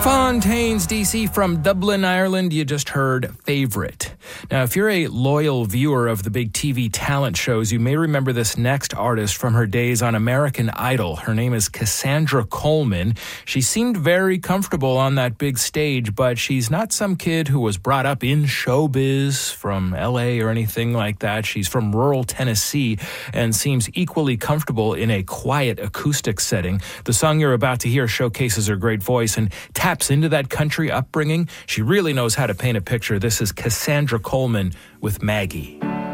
Fontaines, DC, from Dublin, Ireland. You just heard Favorite. Now, if you're a loyal viewer of the big TV talent shows, you may remember this next artist from her days on American Idol. Her name is Cassandra Coleman. She seemed very comfortable on that big stage, but she's not some kid who was brought up in showbiz from LA or anything like that. She's from rural Tennessee and seems equally comfortable in a quiet acoustic setting. The song you're about to hear showcases her great voice and taps into that country upbringing. She really knows how to paint a picture. This is Cassandra Coleman with Maggie.